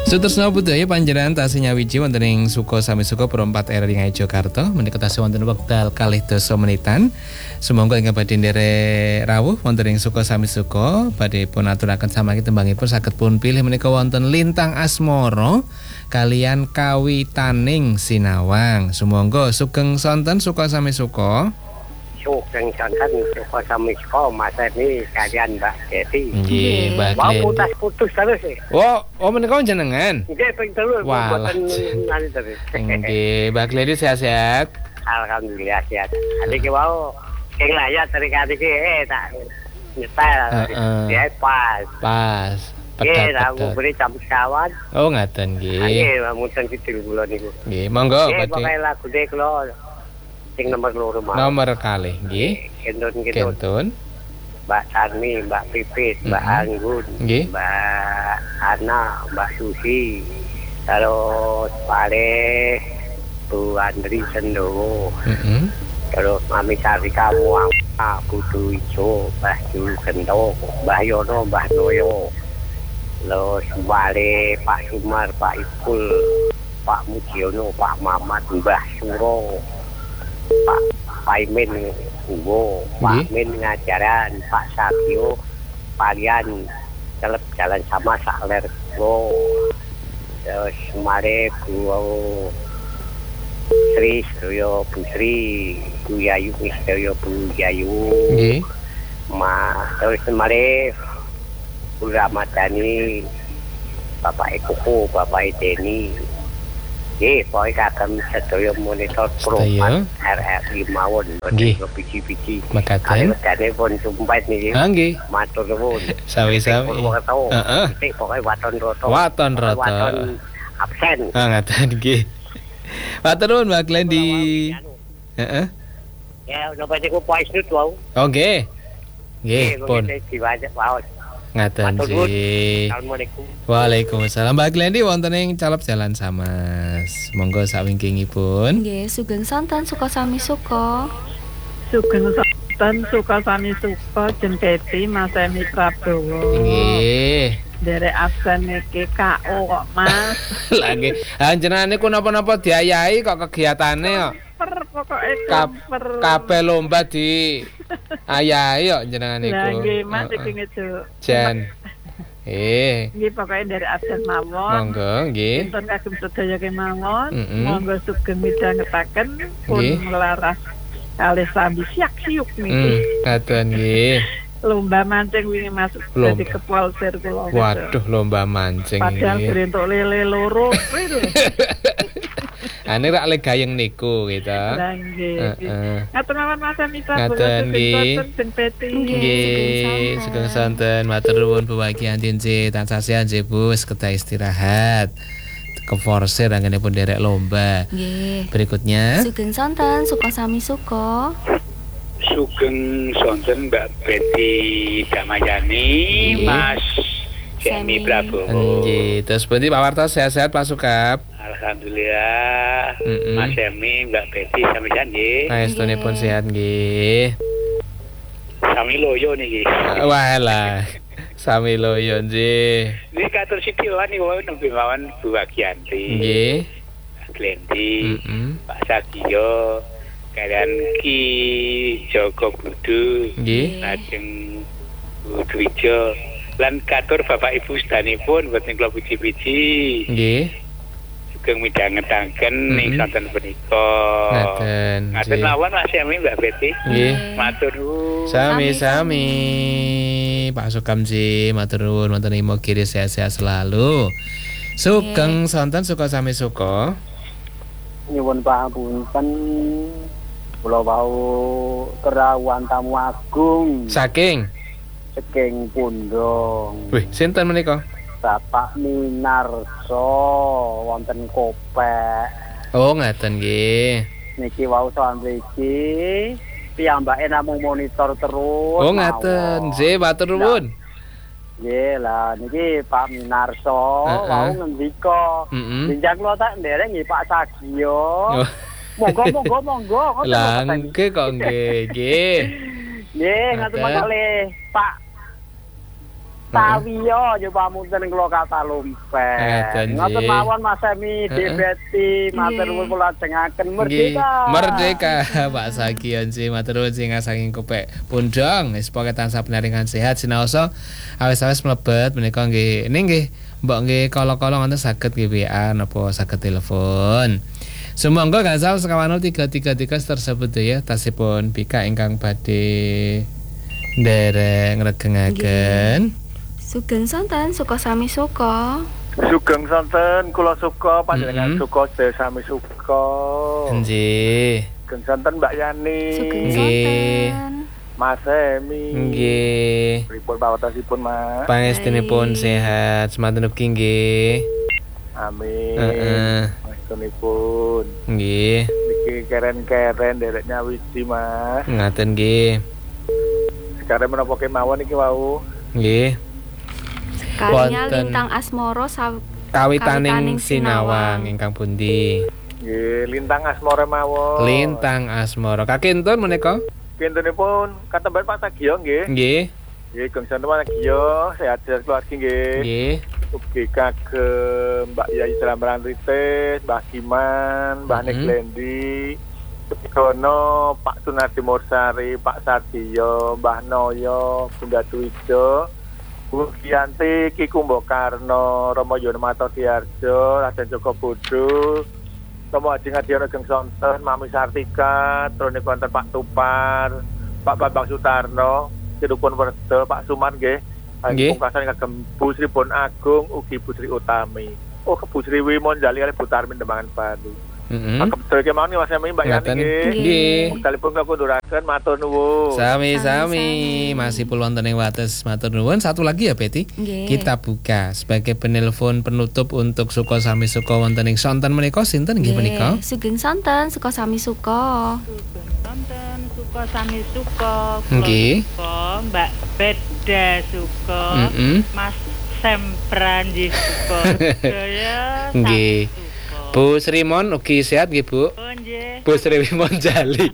Sutresna budaya panjenengan tasih nyawiji wonten ing Suko Sami Suko Pro 4 RRI Jakarta menika tasih wonten wekdal 2 menitan. Sumangga ingkang badhe nderek rawuh wonten ing Suko Sami Suko badhe pun aturaken samangke tembangipun saged pun pilih menika wonten Lintang Asmara kalian Kawitaning Sinawang. Sumangga sugeng sonten Suko Sami Suko. Sugeng sonten Suko Sami Suko Mas ini kalian Mbak Deti. Nggih, Mbak Mau putus terus sih. Oh menika jenengan. Nggih, ping terus mboten nani terus. Nggih, Mbak Gledi sehat-sehat. Alhamdulillah sehat. Adik mau sing layar terikat iki tak nyetel. Ya pas. Nggih, aku beri jam sekawan. Oh, ngaten nggih. Nggih, mungkin kidul kula niku. Nggih, monggo badhe. Nggih, lagu de kula sing nomor 2 mau. Nomor kalih nggih. Kentun. Mbak Sarmi, Mbak Pipit, Mbak Anggun, Mbak Ana, Mbak Susi, terus Pare, Bu Andri Sendowo, terus Mami Sarika Muang, Putu Ijo, Mbah Jul Gento, Mbah Yono, Mbah Noyo, terus Mbale, Pak Sumar, Pak Ipul, Pak Mujiono, Pak Mamat, Mbah Suro, Pak Paimin Ugo, Pak Min Ngajaran, Pak Sakio, Palian, celep jalan sama Sakler Go, terus mare Bu Sri Sedoyo Bu Sri, Bu Yayu Sedoyo Bu Yayu, terus mare Bu Ramadhani, Bapak Eko, Bapak Deni. Nggih, pokoke kagem sedaya monitor Pro RRI mawon biji-biji. Mekaten. Dene pun sumpet niki. Nggih. Matur nuwun. Sami-sami. Heeh. Pokoke waton roto. Waton absen. Ngaten nggih. Matur nuwun Mbak Glendi. Heeh. Ya, napa niku voice note wau. Oh, nggih. Nggih, pun. Diwajak waos. Ngaten sih. Assalamualaikum. Waalaikumsalam. Mbak Glendi wonten ing Calep Jalan Samas. Monggo sawingkingipun. Nggih, sugeng sonten Suko Sami Suko. Sugeng sonten Suko Sami Suko Jempeti Mas Emi Prabowo. Nggih. Derek absen iki KO kok Mas. Lagi. Jenengan niku napa-napa diayahi kok kegiatane kok. Pokoke kabeh lomba di ayahi kok jenengan niku. Lah nggih Mas iki ngejuk. Jan. Nggih pokoke dari absen mawon. Monggo nggih. Wonten kagem sedaya kemawon. Monggo sugeng midhangetaken pun melaras kalih sambi siak-siuk niki. Ngaten nggih. Lomba mancing wingi masuk dadi kepol sir kula. Waduh, lomba mancing iki. Padahal brentok lele loro. Ane rak le gayeng niku gitu. Lah nggih. Ngatur mawon Mas Mitra. Ngaten nggih. Nggih, sugeng sonten. Matur nuwun bahagia dinci tansah sehat nggih Bu, kedah istirahat. Keforsir anggenipun derek lomba. Nggih. Berikutnya. Sugeng sonten Suko Sami Suko. Sugeng sonten Mbak Betty Damayani, Mas Semi Prabowo. Nggih, terus pundi Pak Warta sehat-sehat Pak Sukap? Alhamdulillah. Mas Semi, Mbak Betty sampeyan nggih. Saestunipun sehat nggih. Sami loyo niki. Walah. Sami loyo nggih. Niki katur sithik niku nembe mawon Bu Wagianti. Nggih. Glendi, Pak Sagio, kalian Ki Joko Budu, lajeng Bu Dwijo, lan katur Bapak Ibu sedanipun boten kula puji-puji. Nggih. Sugeng midhangetaken ing sonten punika. Ngaten mawon Mas Yami Mbak Betty. Nggih. Matur nuwun. Sami-sami. Pak Sukamji, matur nuwun wonten ing mugi sehat-sehat selalu. Sugeng sonten Suko Sami Suko. Nyuwun pangapunten. Kula wau kerawuhan tamu agung saking Pundong. Wih, sinten menika? Bapak Minarso wonten Kopek. Oh, ngaten nggih. Niki wau sowan mriki piyambake namung monitor terus. Oh, ngaten. Nggih, matur nuwun. Nggih, lah niki Pak Minarso wau ngendika. Jenjang kula tak nderek nggih Pak Sagio. Monggo. Lah nggih kok nggih. Nggih, ngatur makale Pak Tawio nyoba munten kula kata lumpek. Ngoten mawon Mas Emi Debeti matur nuwun kula ajengaken merdeka. Merdeka Pak Sagion sih matur nuwun sing saking Kopek Pundong wis pokoke tansah pinaringan sehat sinaosa awis-awis mlebet menika nggih nggih mbok nggih kala-kala ngoten saged nggih WA napa saged telepon. Sumangga gangsal sekawan 333 tersebut ya tasipun Bika ingkang badhe nderek ngregengaken. Sugeng sonten suka sami suka. Sugeng sonten kula suka panjenengan suka sami suka. Nggih. Sugeng sonten Mbak Yani. Nggih. Mas Emi. Nggih. Pripun pawartosipun Mas? Pangestunipun sehat semanten ugi nggih. Amin. Pangestunipun. Nggih. Niki keren-keren derek nyawiji Mas. Ngaten nggih. Sekarang menapa kemawon iki wau? Nggih. Kalinya Lintang Asmoro kawitaning sinawang ingkang pundi? Nggih, Lintang Asmoro mawon. Lintang Asmoro. Kakintun menika? Kintunipun katemban Pak Sagio nggih. Nggih. Nggih, gengsan Pak Sagio, sehat-sehat keluarga nggih. Nggih. Ugi kagem Mbak Yai Slamran Rites, Mbah Kiman, Mbah Neklendi, Kono, Pak Sunardi Mursari, Pak Sadio, Mbah Noyo, Bunda Duwijo, Bu Giyanti, Ki Kumbakarna, Rama Yonomato Diarjo, Raden Joko Bodo, Romo Haji Ngadiono Geng Sonten, Mami Sartika, Trone Konten Pak Tupar, Pak Bambang Sutarno, Sidupun Werdo, Pak Suman nggih. Nggih. Pungkasan kagem Bu Sri Bon Agung ugi Bu Sri Utami. Oh, Bu Sri Wimon Jali kali Bu Tarmin Demangan Padu. Kebetul kemawon Mas Emi Mbak Yani nggih. Telepon kakunduraken matur nuwun. Sami-sami masih wonten ing wates matur nuwun. Satu lagi ya Betty. Kita buka sebagai penelpon penutup untuk suka sami suka wonten ing sonten menika sinten nggih menika? Sugeng sonten suka sami suka. Sugeng sonten suka sami suka. Nggih. Mbak Beda suka. Mas Sempranji suka. Saya nggih. Bu Sri Mon ugi sehat nggih Bu? Nggih. Bu Sri Wimon Jali.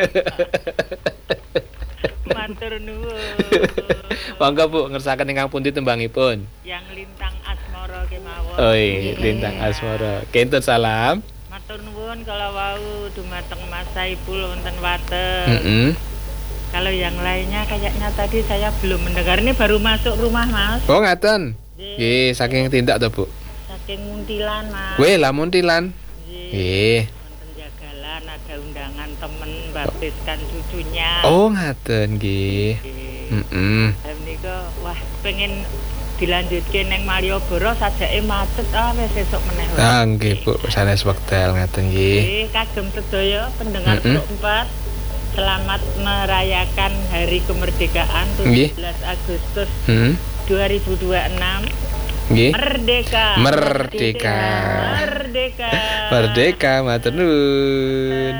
Matur nuwun. Monggo Bu ngersaken ingkang pundi tembangipun? Yang Lintang Asmoro kemawon. Oh iya, Lintang Asmoro. Kentut salam. Matur nuwun kalau wau dumateng Mas Saipul wonten Wates. Kalau yang lainnya kayaknya tadi saya belum mendengar, ini baru masuk rumah Mas. Oh ngaten. Nggih, saking tindak to Bu? Saking Muntilan Mas. Weh lah Muntilan. Nggih. Wonten Jagalan ada undangan temen baptiskan cucunya. Oh ngaten nggih. Menika wah pengen dilanjutke neng Malioboro sajake macet wis sesuk meneh. Ah nggih Bu, sanes wekdal ngaten nggih. Nggih, kagem sedaya pendengar 4 selamat merayakan Hari Kemerdekaan 17 Agustus 2026. Nggih. Merdeka. Merdeka. Merdeka. Merdeka matur nuwun.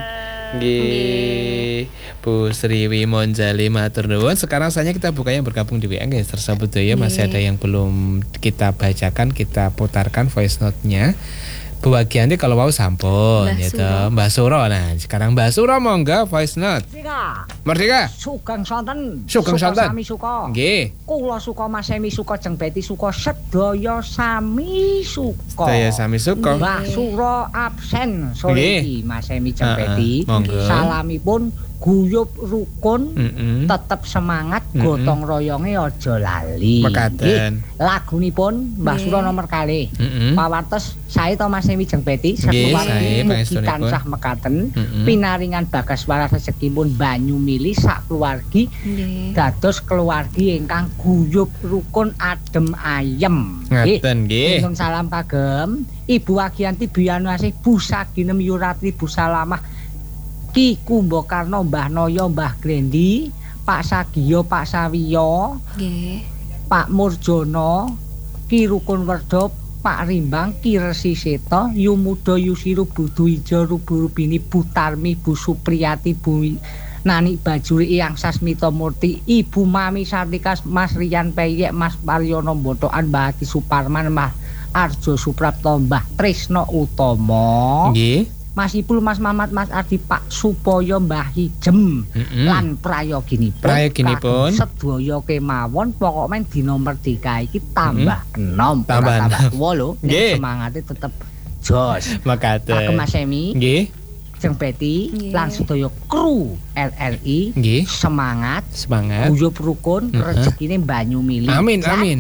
Nggih. Bu Sri Wimon Jali matur nuwun. Sekarang saja kita buka yang bergabung di WA guys. Tersebut ya masih ada yang belum kita bacakan, kita putarkan voice note-nya. Bu Agianti kalau mau sampun gitu. Mbak Suro. Nah, sekarang Mbak Suro monggo voice note. Merdeka. Sugeng sonten. Sugeng sonten. Sami suka. Nggih. Kula suka Mas Emi suka Jeng Beti suka sedaya sami suka. Sedaya sami suka. Mbah Suro absen sore iki Mas Emi Jeng Beti. Salamipun guyub rukun, tetep semangat, gotong royonge aja lali. Mekaten. Lagunipun Mbah Suro nomor kalih. Pawartos sae to Mas Emi Jeng Beti sakeluwargi mugi tansah mekaten pinaringan bagas waras rezekipun banyu mili sak keluargi dados keluargi ingkang guyub rukun adem ayem. Ngaten nggih. Nyuwun salam kagem Ibu Agianti Biyanasih Bu Saginem Yuratri Bu Salamah Ki Kumbakarna Mbah Noyo Mbah Glendi Pak Sagio Pak Sawiyo Pak Murjono Ki Rukun Werdo Pak Rimbang Ki Resi Seto Yumudo Yusiru Budu Ijo Rubu Rubini Bu Tarmi Bu Supriyati Bu Nani Bajuri Iyang Sasmito Murti Ibu Mami Sartika Mas Rian Peyek Mas Paryono Botokan Mbah Hati Suparman Mas Arjo Suprapto Mbah Trisno Utomo nggih Mas Ipul, Mas Mamat, Mas Ardi, Pak Supoyo, Mbah Hijem lan prayoginipun. Prayoginipun sedaya kemawon pokoknya dina merdeka iki tambah enom. Tambah 8 lho. Semangate tetep jos. Makaten. Kagem Mas Emi. Nggih. Jeng Beti lan sedaya kru LRI semangat guyub rukun rezekine banyu mili. Amin.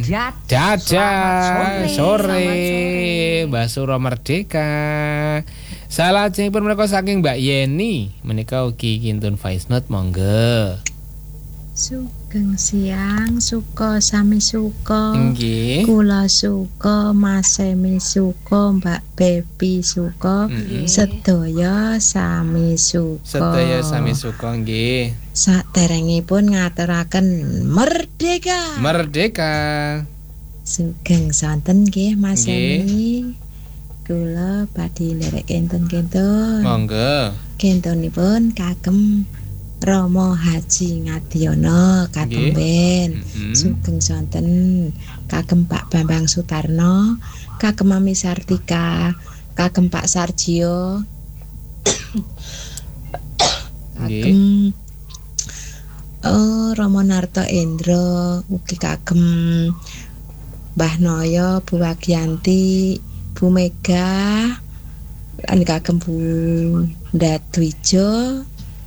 Jajah sore Mbak Suro Merdeka. Salajengipun menika saking Mbak Yeni menika ugi kintun voice note monggo. Sugeng siang, suka sami suka. Nggih. Kula suka, Mas Emi suka, Mbak Bebi suka. Sedaya sami suka. Nggih. Saderengipun ngaturaken merdeka. Sugeng sonten nggih Mas Emi. Kula badhe nderek kenten-kenten. Monggo. Kentenipun kagem Romo Haji Ngadiono katemben. Sugeng sonten kagem Pak Bambang Sutarno, kagem Mami Sartika, kagem Pak Sarjio, kagem Romo Narto Endro, ugi kagem Mbah Noyo, Bu Wagianti, Bu Mega, lan kagem Bu Ndatwijo,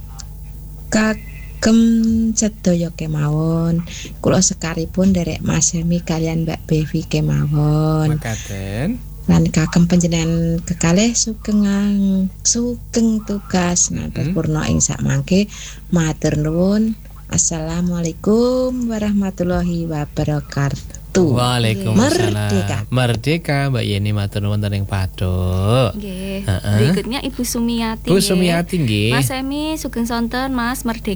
kagem sedaya kemawon. Kula sekaripun nderek Mas Emi kalian Mbak Bevi kemawon. Makaten. Lan kagem panjenengan kekalih sugeng tugas ngantos purna ing sak mangke. Matur nuwun. Assalamualaikum warahmatullahi wabarakatuh. Waalaikumsalam. Merdeka Mbak Yeni matur nuwun ing Paduk. Nggih. Berikutnya Ibu Sumiati. Bu Sumiati nggih. Mas Emi sugeng sonten Mas Merdeka.